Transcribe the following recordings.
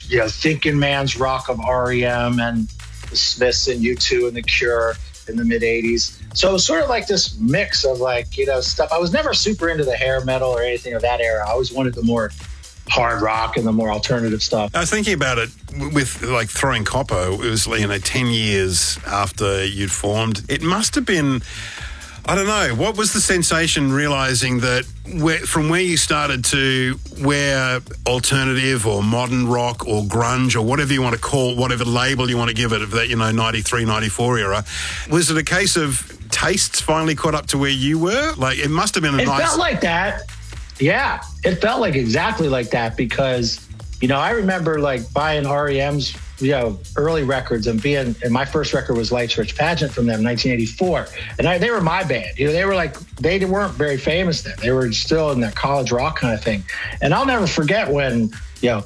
thinking man's rock of REM and the Smiths and U2 and The Cure in the mid-'80s. So it was sort of like this mix of stuff. I was never super into the hair metal or anything of that era. I always wanted the more hard rock and the more alternative stuff. I was thinking about it with like Throwing Copper. It was 10 years after you'd formed. It must have been, I don't know, what was the sensation realising that from where you started to where alternative or modern rock or grunge or whatever you want to call, whatever label you want to give it of that, 93, 94 era, was it a case of tastes finally caught up to where you were? Like, it must have been It felt like that. Yeah, it felt like exactly like that because, I remember buying REM's, early records and my first record was Life's Rich Pageant from them, 1984. And they were my band. They weren't very famous then. They were still in that college rock kind of thing. And I'll never forget when, the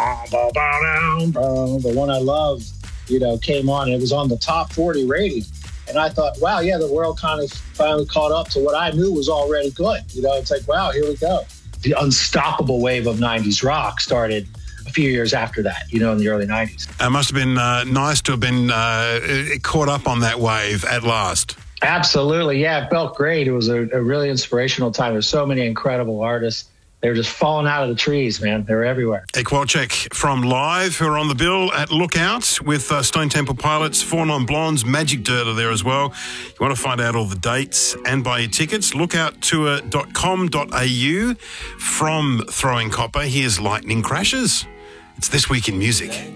One I Love, came on. It was on the top 40 rating. And I thought, wow, yeah, the world kind of finally caught up to what I knew was already good. It's like, wow, here we go. The unstoppable wave of 90s rock started a few years after that, in the early 90s. It must have been nice to have been caught up on that wave at last. Absolutely. Yeah, it felt great. It was a really inspirational time. There's so many incredible artists. They were just falling out of the trees, man. They were everywhere. Eck Wojcik from Live, who are on the bill at Lookout with Stone Temple Pilots, Four Non Blondes, Magic Dirt are there as well. You want to find out all the dates and buy your tickets, lookouttour.com.au. From Throwing Copper, here's Lightning Crashes. It's This Week in Music.